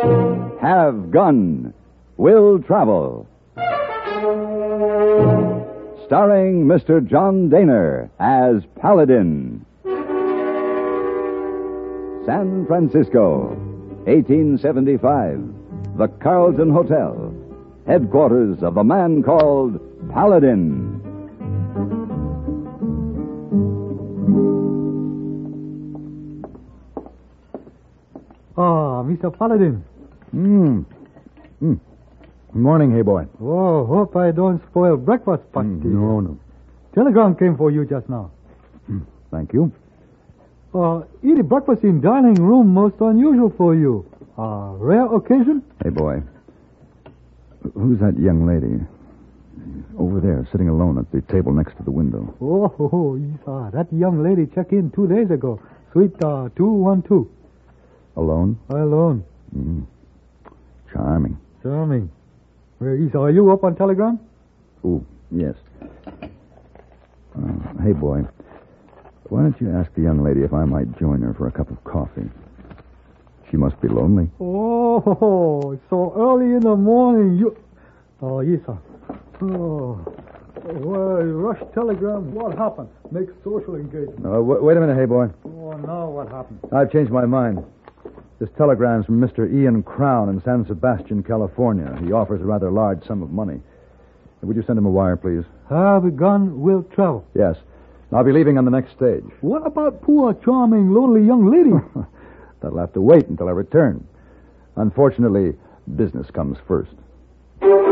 Have Gun, Will Travel. Starring Mr. John Daner as Paladin. San Francisco, 1875. The Carlton Hotel, headquarters of the man called Paladin. Mr. Paladin. Good morning, hey boy. Oh, hope I don't spoil breakfast party. No. Telegram came for you just now. Thank you. Eating breakfast in dining room most unusual for you. Rare occasion? Hey boy. Who's that young lady? Over there, sitting alone at the table next to the window. That young lady checked in 2 days ago. Suite 212. Alone? Alone. Charming. Charming. Are you up on Telegram? Oh, yes. Hey, boy. Why don't you ask the young lady if I might join her for a cup of coffee? She must be lonely. Oh, so early in the morning. Yes, sir. Rush telegram. What happened? Make social engagement. Wait a minute, hey, boy. Oh, now what happened? I've changed my mind. This telegram's from Mr. Ian Crown in San Sebastian, California. He offers a rather large sum of money. Would you send him a wire, please? Have Gun, Will Travel. Yes. I'll be leaving on the next stage. What about poor, charming, lonely young lady? That'll have to wait until I return. Unfortunately, business comes first.